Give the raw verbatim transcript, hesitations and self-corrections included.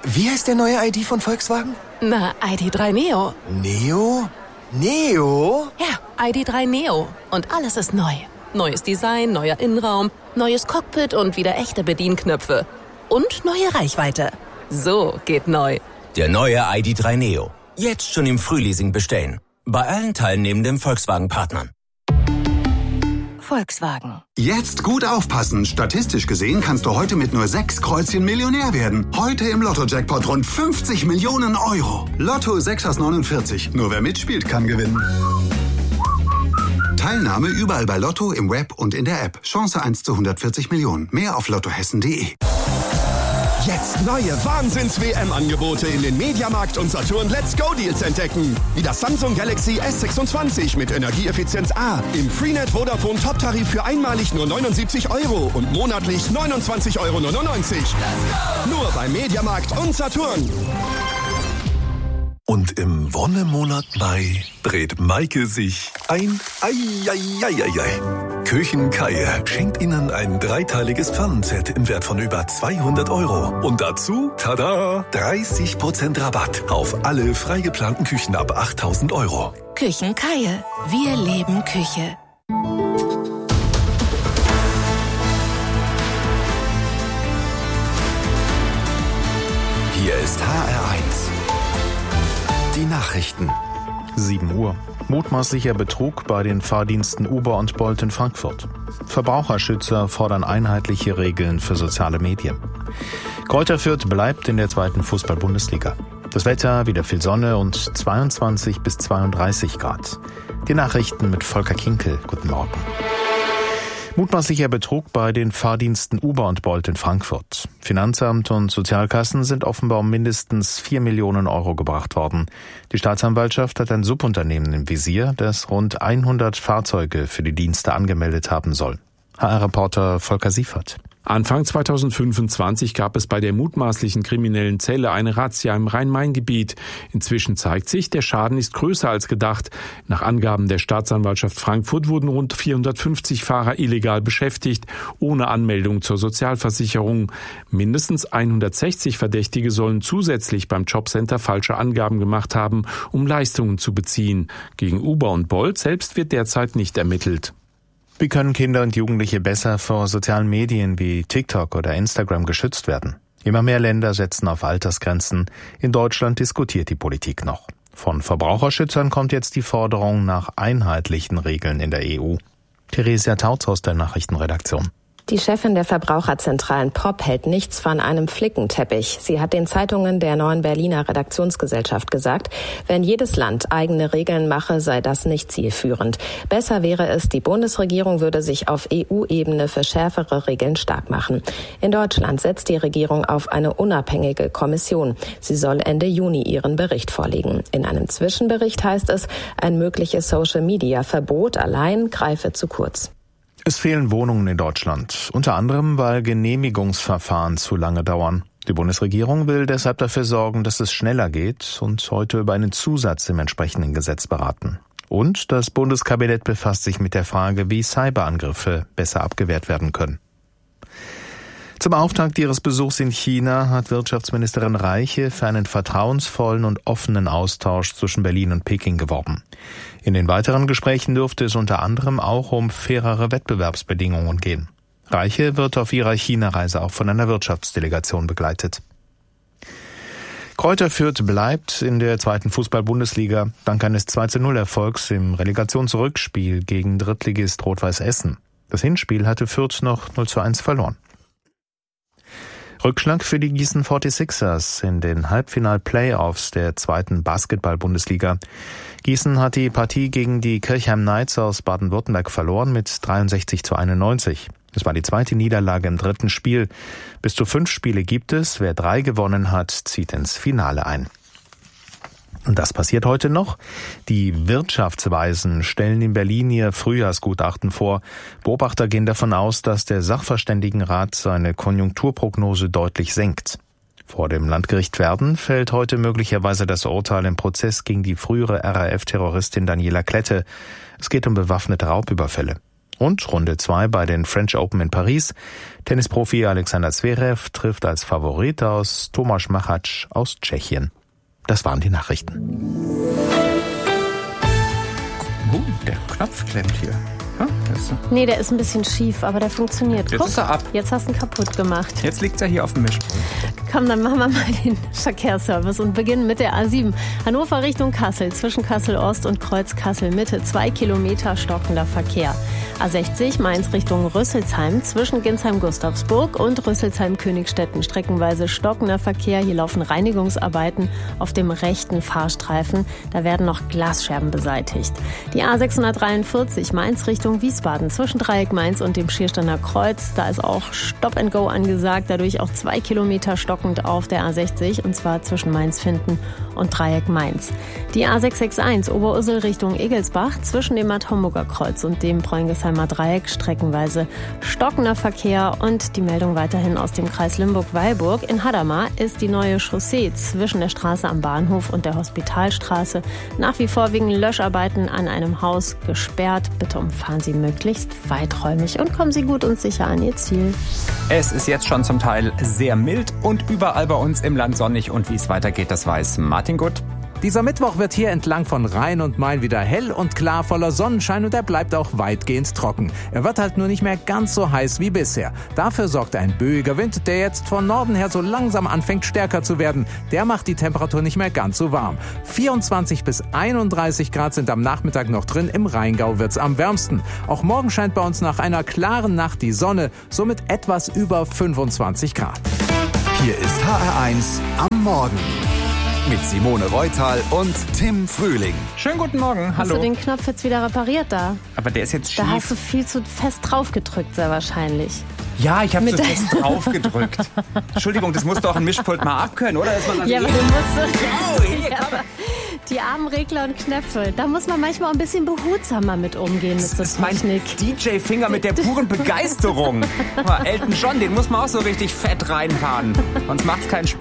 Wie heißt der neue I D von Volkswagen? Na, I D drei Neo. Neo? Neo? Ja, I D drei Neo. Und alles ist neu. Neues Design, neuer Innenraum, neues Cockpit und wieder echte Bedienknöpfe. Und neue Reichweite. So geht neu. Der neue I D drei Neo. Jetzt schon im Frühleasing bestellen. Bei allen teilnehmenden Volkswagen-Partnern. Volkswagen. Jetzt gut aufpassen. Statistisch gesehen kannst du heute mit nur sechs Kreuzchen Millionär werden. Heute im Lotto-Jackpot rund fünfzig Millionen Euro. Lotto sechs aus neunundvierzig. Nur wer mitspielt, kann gewinnen. Teilnahme überall bei Lotto, im Web und in der App. Chance eins zu hundertvierzig Millionen. Mehr auf lottohessen punkt de. Jetzt neue Wahnsinns-W M-Angebote in den Mediamarkt und Saturn Let's Go-Deals entdecken. Wie das Samsung Galaxy S sechsundzwanzig mit Energieeffizienz A. Im Freenet Vodafone Top-Tarif für einmalig nur neunundsiebzig Euro und monatlich neunundzwanzig Euro neunundneunzig. Nur bei Mediamarkt und Saturn. Und im Wonnemonat Mai dreht Maike sich ein Eieieiei. Küchenkeier schenkt Ihnen ein dreiteiliges Pfannenset im Wert von über zweihundert Euro. Und dazu, tada, dreißig Prozent Rabatt auf alle frei geplanten Küchen ab achttausend Euro. Küchenkeier. Wir leben Küche. Hier ist H R eins. Die Nachrichten. sieben Uhr. Mutmaßlicher Betrug bei den Fahrdiensten Uber und Bolt in Frankfurt. Verbraucherschützer fordern einheitliche Regeln für soziale Medien. Greuther Fürth bleibt in der zweiten Fußball-Bundesliga. Das Wetter, wieder viel Sonne und zweiundzwanzig bis zweiunddreißig Grad. Die Nachrichten mit Volker Kinkel. Guten Morgen. Mutmaßlicher Betrug bei den Fahrdiensten Uber und Bolt in Frankfurt. Finanzamt und Sozialkassen sind offenbar um mindestens vier Millionen Euro gebracht worden. Die Staatsanwaltschaft hat ein Subunternehmen im Visier, das rund hundert Fahrzeuge für die Dienste angemeldet haben soll. H R-Reporter Volker Siefert. Anfang zweitausendfünfundzwanzig gab es bei der mutmaßlichen kriminellen Zelle eine Razzia im Rhein-Main-Gebiet. Inzwischen zeigt sich, der Schaden ist größer als gedacht. Nach Angaben der Staatsanwaltschaft Frankfurt wurden rund vierhundertfünfzig Fahrer illegal beschäftigt, ohne Anmeldung zur Sozialversicherung. Mindestens hundertsechzig Verdächtige sollen zusätzlich beim Jobcenter falsche Angaben gemacht haben, um Leistungen zu beziehen. Gegen Uber und Bolt selbst wird derzeit nicht ermittelt. Wie können Kinder und Jugendliche besser vor sozialen Medien wie TikTok oder Instagram geschützt werden? Immer mehr Länder setzen auf Altersgrenzen. In Deutschland diskutiert die Politik noch. Von Verbraucherschützern kommt jetzt die Forderung nach einheitlichen Regeln in der E U. Theresia Tautz aus der Nachrichtenredaktion. Die Chefin der Verbraucherzentralen P O P hält nichts von einem Flickenteppich. Sie hat den Zeitungen der Neuen Berliner Redaktionsgesellschaft gesagt, wenn jedes Land eigene Regeln mache, sei das nicht zielführend. Besser wäre es, die Bundesregierung würde sich auf E U-Ebene für schärfere Regeln stark machen. In Deutschland setzt die Regierung auf eine unabhängige Kommission. Sie soll Ende Juni ihren Bericht vorlegen. In einem Zwischenbericht heißt es, ein mögliches Social-Media-Verbot allein greife zu kurz. Es fehlen Wohnungen in Deutschland, unter anderem, weil Genehmigungsverfahren zu lange dauern. Die Bundesregierung will deshalb dafür sorgen, dass es schneller geht und heute über einen Zusatz im entsprechenden Gesetz beraten. Und das Bundeskabinett befasst sich mit der Frage, wie Cyberangriffe besser abgewehrt werden können. Zum Auftakt ihres Besuchs in China hat Wirtschaftsministerin Reiche für einen vertrauensvollen und offenen Austausch zwischen Berlin und Peking geworben. In den weiteren Gesprächen dürfte es unter anderem auch um fairere Wettbewerbsbedingungen gehen. Reiche wird auf ihrer China-Reise auch von einer Wirtschaftsdelegation begleitet. Greuther Fürth bleibt in der zweiten Fußball-Bundesliga dank eines zwei zu null Erfolgs im Relegationsrückspiel gegen Drittligist Rot-Weiß Essen. Das Hinspiel hatte Fürth noch null zu eins verloren. Rückschlag für die Gießen forty-sixers in den Halbfinal-Playoffs der zweiten Basketball-Bundesliga. Gießen hat die Partie gegen die Kirchheim Knights aus Baden-Württemberg verloren mit dreiundsechzig zu einundneunzig. Es war die zweite Niederlage im dritten Spiel. Bis zu fünf Spiele gibt es. Wer drei gewonnen hat, zieht ins Finale ein. Und das passiert heute noch. Die Wirtschaftsweisen stellen in Berlin ihr Frühjahrsgutachten vor. Beobachter gehen davon aus, dass der Sachverständigenrat seine Konjunkturprognose deutlich senkt. Vor dem Landgericht Verden fällt heute möglicherweise das Urteil im Prozess gegen die frühere R A F-Terroristin Daniela Klette. Es geht um bewaffnete Raubüberfälle. Und Runde zwei bei den French Open in Paris. Tennisprofi Alexander Zverev trifft als Favorit aus Tomáš Machač aus Tschechien. Das waren die Nachrichten. Oh, der Knopf klemmt hier. Ja, nee, der ist ein bisschen schief, aber der funktioniert. Jetzt Guck, ist er ab. Jetzt hast du ihn kaputt gemacht. Jetzt liegt er hier auf dem Mischpult. Komm, dann machen wir mal den Verkehrsservice und beginnen mit der A sieben. Hannover Richtung Kassel, zwischen Kassel-Ost und Kreuz Kassel-Mitte, zwei Kilometer stockender Verkehr. A sechzig Mainz Richtung Rüsselsheim, zwischen Ginsheim-Gustavsburg und Rüsselsheim-Königstetten, streckenweise stockender Verkehr. Hier laufen Reinigungsarbeiten auf dem rechten Fahrstreifen. Da werden noch Glasscherben beseitigt. Die A sechshundertdreiundvierzig Mainz Richtung Wiesbaden, zwischen Dreieck Mainz und dem Schiersteiner Kreuz. Da ist auch Stop and Go angesagt, dadurch auch zwei Kilometer stockend auf der A sechzig, und zwar zwischen Mainz-Finden und Dreieck Mainz. Die A sechshundereinundsechzig Oberursel Richtung Egelsbach, zwischen dem Bad Homburger Kreuz und dem Preungestheimer Dreieck, streckenweise stockender Verkehr. Und die Meldung weiterhin aus dem Kreis Limburg-Weilburg. In Hadamar ist die neue Chaussee zwischen der Straße am Bahnhof und der Hospitalstraße nach wie vor wegen Löscharbeiten an einem Haus gesperrt. Bitte umfahren Sie möglichst weiträumig und kommen Sie gut und sicher an Ihr Ziel. Es ist jetzt schon zum Teil sehr mild und überall bei uns im Land sonnig. Und wie es weitergeht, das weiß Martin Gutt. Dieser Mittwoch wird hier entlang von Rhein und Main wieder hell und klar, voller Sonnenschein, und er bleibt auch weitgehend trocken. Er wird halt nur nicht mehr ganz so heiß wie bisher. Dafür sorgt ein böiger Wind, der jetzt von Norden her so langsam anfängt stärker zu werden. Der macht die Temperatur nicht mehr ganz so warm. vierundzwanzig bis einunddreißig Grad sind am Nachmittag noch drin, im Rheingau wird's am wärmsten. Auch morgen scheint bei uns nach einer klaren Nacht die Sonne, somit etwas über fünfundzwanzig Grad. Hier ist H R eins am Morgen. Mit Simone Reutal und Tim Frühling. Schönen guten Morgen, Hast hallo. du den Knopf jetzt wieder repariert da? Aber der ist jetzt schief. Da hast du viel zu fest drauf gedrückt, sehr wahrscheinlich. Ja, ich habe Mit zu fest drauf gedrückt. Entschuldigung, das muss doch ein Mischpult mal abkönnen, oder? Dass man dann Ja, aber so du musst... Oh, hier, Ja, aber die armen Regler und Knöpfe, da muss man manchmal ein bisschen behutsamer mit umgehen mit so das ist mein Technik. D J-Finger mit der puren Begeisterung. Aber Elton John, den muss man auch so richtig fett reinfahren. Sonst macht's keinen Spaß.